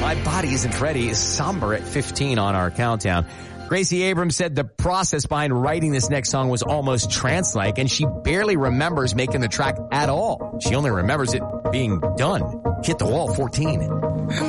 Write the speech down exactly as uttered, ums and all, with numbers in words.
My Body Isn't Ready is somber at fifteen on our countdown. Gracie Abrams said the process behind writing this next song was almost trance-like, and she barely remembers making the track at all. She only remembers it being done. Hit the Wall, fourteen.